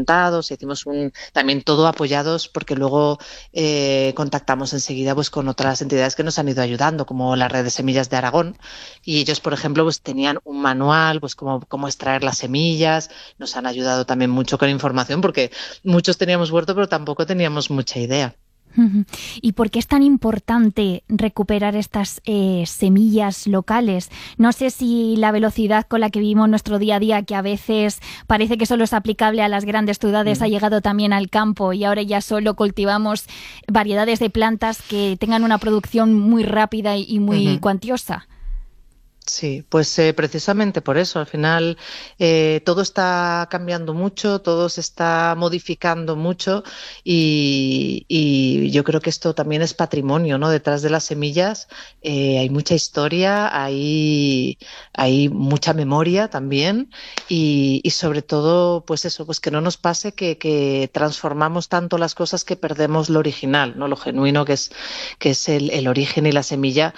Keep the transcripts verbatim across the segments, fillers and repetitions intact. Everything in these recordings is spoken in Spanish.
sentados, hicimos un, también todo apoyados porque luego eh, contactamos enseguida pues con otras entidades que nos han ido ayudando, como la Red de Semillas de Aragón, y ellos, por ejemplo, pues tenían un manual, pues cómo, cómo extraer las semillas, nos han ayudado también mucho con información porque muchos teníamos huerto pero tampoco teníamos mucha idea. ¿Y por qué es tan importante recuperar estas eh, semillas locales? No sé si la velocidad con la que vivimos nuestro día a día, que a veces parece que solo es aplicable a las grandes ciudades, mm. ha llegado también al campo y ahora ya solo cultivamos variedades de plantas que tengan una producción muy rápida y muy uh-huh. cuantiosa. Sí, pues eh, precisamente por eso, al final eh, todo está cambiando mucho, todo se está modificando mucho y, y yo creo que esto también es patrimonio, ¿no? Detrás de las semillas eh, hay mucha historia, hay, hay mucha memoria también y, y sobre todo, pues eso, pues que no nos pase que, que transformamos tanto las cosas que perdemos lo original, ¿no? Lo genuino que es, que es el, el origen y la semilla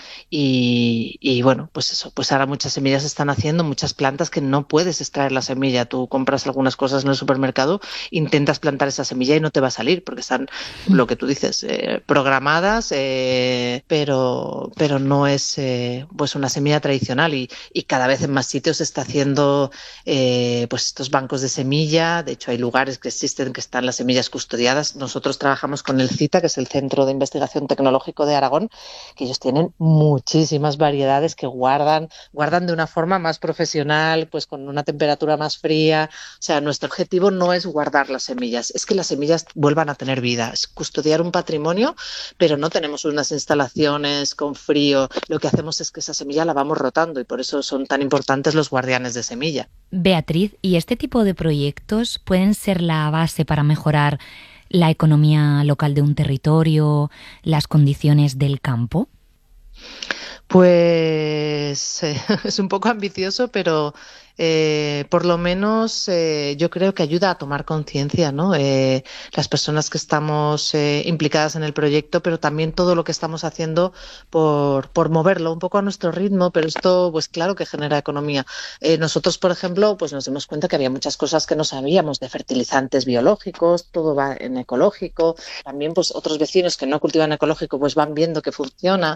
y, y bueno, pues eso, pues ahora muchas semillas están haciendo, muchas plantas que no puedes extraer la semilla. Tú compras algunas cosas en el supermercado, intentas plantar esa semilla y no te va a salir porque están, lo que tú dices, eh, programadas, eh, pero, pero no es eh, pues una semilla tradicional y, y cada vez en más sitios se está haciendo eh, pues estos bancos de semilla. De hecho, hay lugares que existen que están las semillas custodiadas. Nosotros trabajamos con el CITA, que es el Centro de Investigación Tecnológico de Aragón, que ellos tienen muchísimas variedades que guardan guardan de una forma más profesional, pues con una temperatura más fría. O sea, nuestro objetivo no es guardar las semillas, es que las semillas vuelvan a tener vida, es custodiar un patrimonio, pero no tenemos unas instalaciones con frío. Lo que hacemos es que esa semilla la vamos rotando y por eso son tan importantes los guardianes de semilla. Beatriz, ¿y este tipo de proyectos pueden ser la base para mejorar la economía local de un territorio, las condiciones del campo? Pues eh, es un poco ambicioso, pero eh, por lo menos eh, yo creo que ayuda a tomar conciencia, ¿no? Eh, las personas que estamos eh, implicadas en el proyecto, pero también todo lo que estamos haciendo por, por moverlo un poco a nuestro ritmo, pero esto pues claro que genera economía. Eh, nosotros, por ejemplo, pues nos dimos cuenta que había muchas cosas que no sabíamos de fertilizantes biológicos, todo va en ecológico. También pues otros vecinos que no cultivan ecológico pues van viendo que funciona.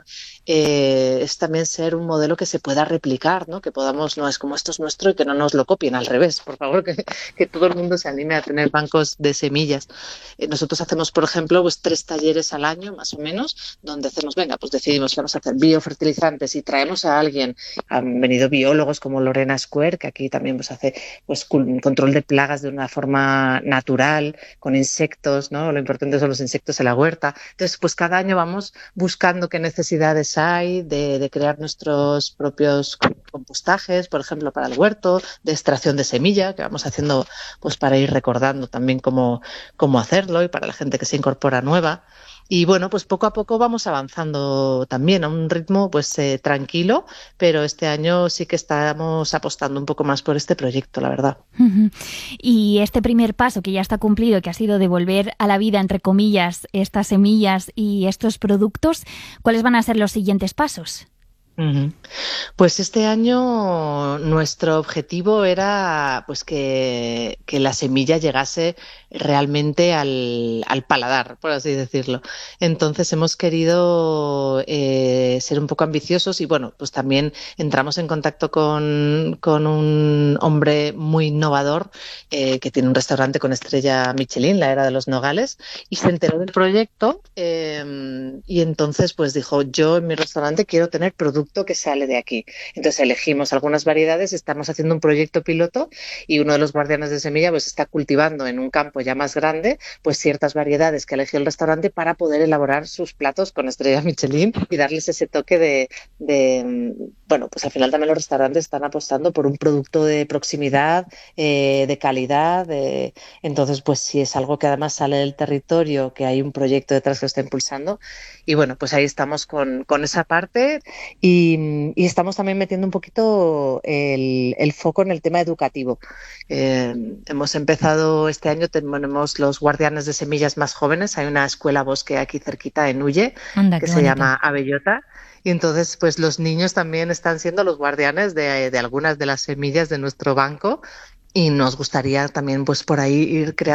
Eh, es también ser un modelo que se pueda replicar, ¿no? Que podamos, no es como esto es nuestro y que no nos lo copien, al revés, por favor, que, que todo el mundo se anime a tener bancos de semillas. Eh, nosotros hacemos, por ejemplo, pues tres talleres al año, más o menos, donde hacemos, venga, pues decidimos que vamos a hacer biofertilizantes y traemos a alguien. Han venido biólogos como Lorena Square, que aquí también pues, hace pues, control de plagas de una forma natural, con insectos, ¿no? Lo importante son los insectos en la huerta. Entonces, pues cada año vamos buscando qué necesidades hay de, de crear nuestros propios compostajes, por ejemplo, para el huerto, de extracción de semilla, que vamos haciendo pues para ir recordando también cómo, cómo hacerlo y para la gente que se incorpora nueva. Y bueno, pues poco a poco vamos avanzando también a un ritmo pues eh, tranquilo, pero este año sí que estamos apostando un poco más por este proyecto, la verdad. Uh-huh. Y este primer paso que ya está cumplido, que ha sido devolver a la vida, entre comillas, estas semillas y estos productos, ¿cuáles van a ser los siguientes pasos? Uh-huh. Pues este año nuestro objetivo era pues que, que la semilla llegase realmente al, al paladar, por así decirlo. Entonces hemos querido eh, ser un poco ambiciosos y bueno, pues también entramos en contacto con, con un hombre muy innovador eh, que tiene un restaurante con estrella Michelin, la Era de los Nogales, y se enteró del proyecto eh, y entonces pues dijo, yo en mi restaurante quiero tener productos que sale de aquí. Entonces elegimos algunas variedades, estamos haciendo un proyecto piloto y uno de los guardianes de semilla pues está cultivando en un campo ya más grande pues ciertas variedades que eligió el restaurante para poder elaborar sus platos con estrella Michelin y darles ese toque de, de bueno, pues al final también los restaurantes están apostando por un producto de proximidad, eh, de calidad, de... entonces pues sí es algo que además sale del territorio, que hay un proyecto detrás que lo está impulsando y bueno, pues ahí estamos con, con esa parte y Y, y estamos también metiendo un poquito el, el foco en el tema educativo. Eh, hemos empezado este año, tenemos los guardianes de semillas más jóvenes. Hay una escuela bosque aquí cerquita en Ulle, Anda, que se bonito. llama Abellota. Y entonces, pues los niños también están siendo los guardianes de, de algunas de las semillas de nuestro banco. Y nos gustaría también, pues por ahí ir creando